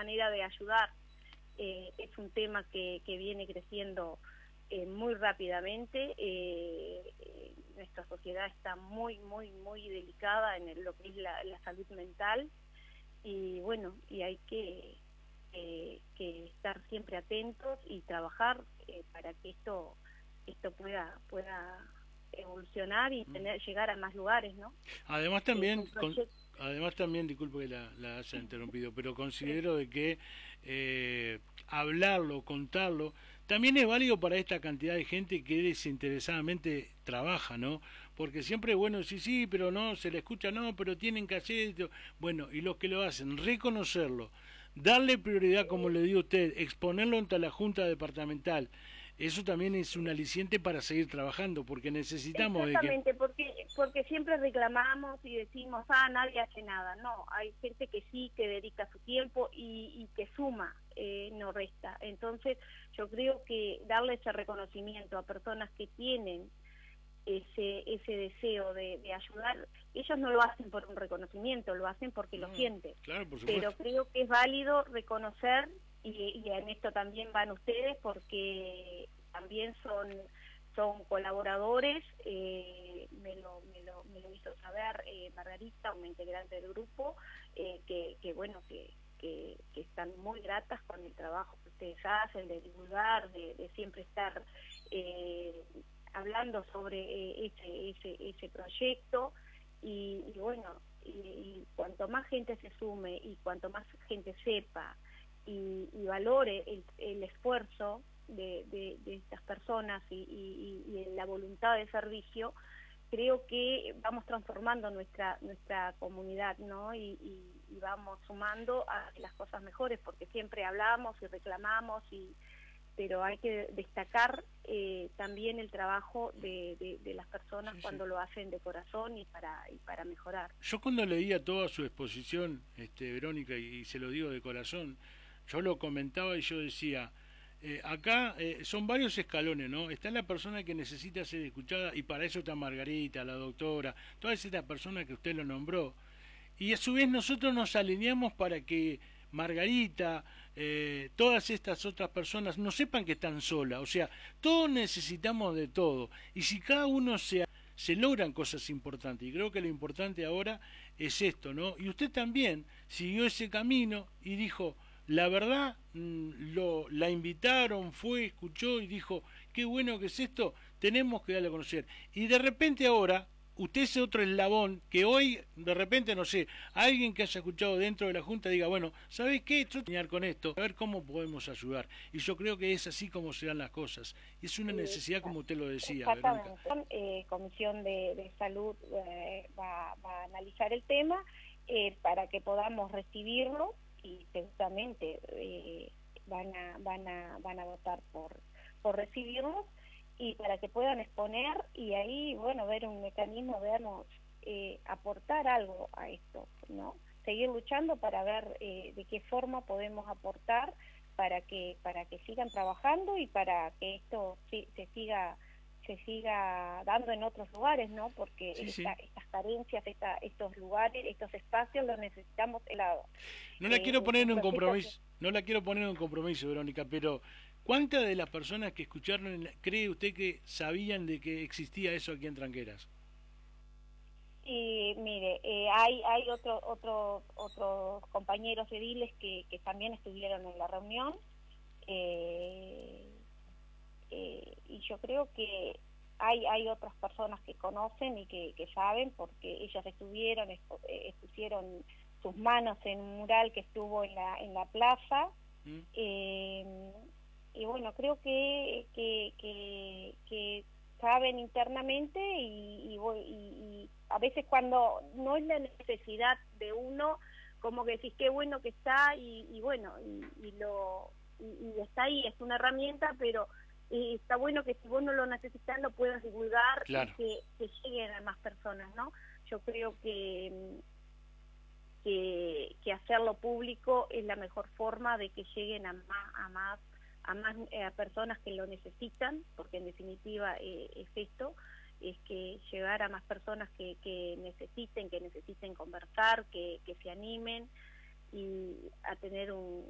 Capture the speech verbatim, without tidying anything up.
manera de ayudar. Eh, es un tema que, que viene creciendo eh, muy rápidamente. Eh, eh, nuestra sociedad está muy, muy, muy delicada en el, lo que es la, la salud mental, y bueno, y hay que, eh, que estar siempre atentos y trabajar eh, para que esto, esto pueda, pueda evolucionar y tener, llegar a más lugares, ¿no? Además también, con, además también, disculpe que la, la haya interrumpido, pero considero de que eh, hablarlo, contarlo, también es válido para esta cantidad de gente que desinteresadamente trabaja, ¿no? Porque siempre es bueno decir, sí, pero no, se le escucha, no, pero tienen que hacer esto. Bueno, y los que lo hacen, reconocerlo, darle prioridad, como le digo a usted, exponerlo ante la Junta Departamental, eso también es un aliciente para seguir trabajando, porque necesitamos de que... Exactamente, porque, porque siempre reclamamos y decimos, ah, nadie hace nada. No, hay gente que sí, que dedica su tiempo y, y que suma, eh, no resta. Entonces, yo creo que darle ese reconocimiento a personas que tienen ese ese deseo de, de ayudar, ellos no lo hacen por un reconocimiento, lo hacen porque no, lo sienten. Claro, por supuesto. Pero creo que es válido reconocer, y, y en esto también van ustedes, porque también son son colaboradores. eh, me, lo, me, lo, me lo hizo saber eh, Margarita, una integrante del grupo, eh, que, que bueno, que, que, que están muy gratas con el trabajo que ustedes hacen, de divulgar, de, de siempre estar eh, hablando sobre eh, ese, ese, ese proyecto, y, y bueno, y, y cuanto más gente se sume y cuanto más gente sepa y, y valore el, el esfuerzo de, de, de estas personas y, y, y la voluntad de servicio, creo que vamos transformando nuestra nuestra comunidad, ¿no? Y, y, y vamos sumando a las cosas mejores, porque siempre hablamos y reclamamos, y pero hay que destacar eh, también el trabajo de, de, de las personas, sí, cuando sí. lo hacen de corazón y para y para mejorar. Yo cuando leía toda su exposición, este, Verónica, y, y se lo digo de corazón, yo lo comentaba y yo decía, eh, acá eh, son varios escalones, ¿no? Está la persona que necesita ser escuchada, y para eso está Margarita, la doctora, todas estas personas que usted lo nombró, y a su vez nosotros nos alineamos para que Margarita, eh, todas estas otras personas no sepan que están solas. O sea, todos necesitamos de todo, y si cada uno se, se logran cosas importantes, y creo que lo importante ahora es esto, ¿no? Y usted también siguió ese camino y dijo, la verdad, lo, la invitaron, fue, escuchó y dijo, qué bueno que es esto, tenemos que darle a conocer. Y de repente ahora usted es otro eslabón que hoy, de repente, no sé, alguien que haya escuchado dentro de la Junta diga, bueno, ¿sabes qué? Yo tengo que con esto, a ver cómo podemos ayudar. Y yo creo que es así como se dan las cosas. Y es una necesidad, como usted lo decía, Verónica. Eh, Comisión de, de Salud eh, va, va a analizar el tema eh, para que podamos recibirlo, y seguramente eh, van a van a van a votar por por recibirlos, y para que puedan exponer, y ahí, bueno, ver un mecanismo, vernos, eh, aportar algo a esto, ¿no? Seguir luchando para ver eh, de qué forma podemos aportar para que para que sigan trabajando y para que esto sí, se siga se siga dando en otros lugares, ¿no? Porque sí, esta, sí. estas carencias, esta, estos lugares, estos espacios los necesitamos el lado. No la eh, quiero poner en un compromiso, que... no la quiero poner en un compromiso, Verónica, pero ¿cuántas de las personas que escucharon cree usted que sabían de que existía eso aquí en Tranqueras? Y mire, eh, hay hay otro, otro, otros compañeros ediles que, que también estuvieron en la reunión, eh, eh, y yo creo que hay hay otras personas que conocen y que, que saben, porque ellas estuvieron, expusieron sus manos en un mural que estuvo en la en la plaza. ¿Mm? eh, y bueno, creo que que, que, que saben internamente, y, y, y, y a veces cuando no es la necesidad de uno, como que decís qué bueno que está, y, y bueno, y, y lo y, y está ahí, es una herramienta, pero y está bueno que si vos no lo necesitas lo puedas divulgar, claro, y que, que lleguen a más personas, ¿no? Yo creo que, que que hacerlo público es la mejor forma de que lleguen a más a más a más eh, a personas que lo necesitan, porque en definitiva eh, es esto, es que llegar a más personas que, que necesiten, que necesiten conversar, que, que se animen y a tener un,